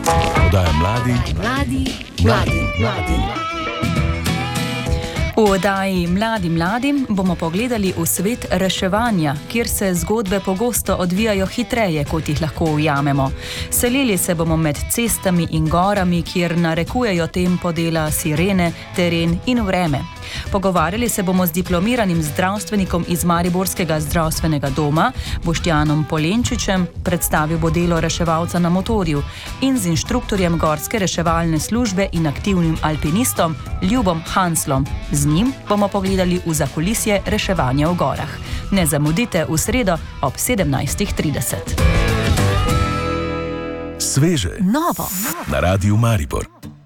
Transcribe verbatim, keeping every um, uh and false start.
Oddaja mladi, mladi, mladi, mladi. V oddaji Mladi mladim bomo pogledali v svet reševanja, kjer se zgodbe pogosto odvijajo hitreje, kot jih lahko ujamemo. Selili se bomo med cestami in gorami, kjer narekujejo tempo dela sirene, teren in vreme. Pogovarjali se bomo z diplomiranim zdravstvenikom iz Mariborskega zdravstvenega doma, Boštjanom Polenčičem, predstavil bo delo reševalca na motorju, in z inštruktorjem gorske reševalne službe in aktivnim alpinistom Ljubom Hanslom. Z njim bomo pogledali v zakulisje reševanja v gorah. Ne zamudite v sredo ob sedemnajst trideset. Sveže. Novo. Na Radiu Maribor.